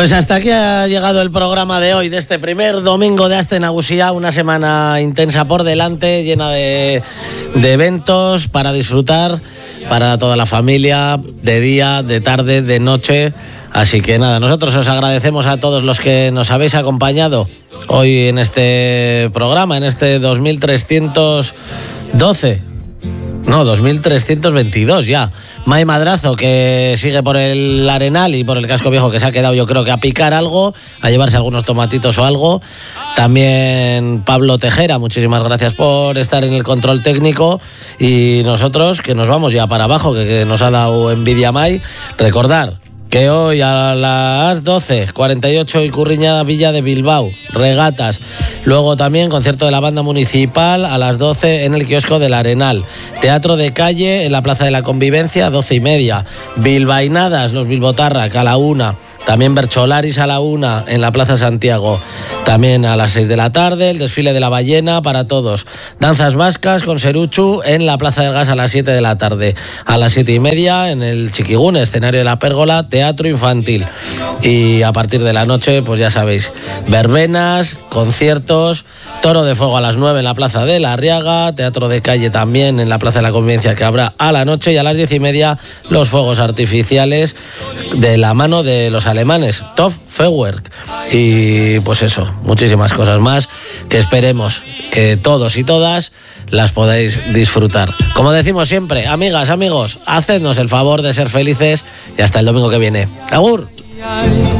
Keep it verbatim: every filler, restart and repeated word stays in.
Pues hasta aquí ha llegado el programa de hoy, de este primer domingo de Aste Nagusia, una semana intensa por delante, llena de, de eventos para disfrutar, para toda la familia, de día, de tarde, de noche. Así que nada, nosotros os agradecemos a todos los que nos habéis acompañado hoy en este programa, en este dos mil trescientos doce. No, dos mil trescientos veintidós ya. Mai Madrazo, que sigue por el Arenal y por el Casco Viejo, que se ha quedado, yo creo que a picar algo, a llevarse algunos tomatitos o algo. También Pablo Tejera, muchísimas gracias por estar en el control técnico. Y nosotros, que nos vamos ya para abajo, que, que nos ha dado envidia Mai. Recordar que hoy a las doce cuarenta y ocho Icurriña Villa de Bilbao, regatas. Luego también concierto de la banda municipal a las doce en el kiosco del Arenal. Teatro de calle en la Plaza de la Convivencia, doce y media. Bilbainadas, los Bilbotarrak a la una. También Bercholaris a la una en la Plaza Santiago. También a las seis de la tarde, el desfile de la ballena para todos. Danzas vascas con Seruchu en la Plaza del Gas a las siete de la tarde. A las siete y media en el Chiquigún, escenario de la Pérgola, teatro infantil. Y a partir de la noche, pues ya sabéis, verbenas, conciertos, toro de fuego a las nueve en la Plaza de la Arriaga, teatro de calle también en la Plaza de la Convivencia, que habrá a la noche, y a las diez y media los fuegos artificiales de la mano de los alemanes, Top Feuerwerk. Y pues eso, muchísimas cosas más que esperemos que todos y todas las podáis disfrutar. Como decimos siempre, amigas, amigos, hacednos el favor de ser felices y hasta el domingo que viene. ¡Agur!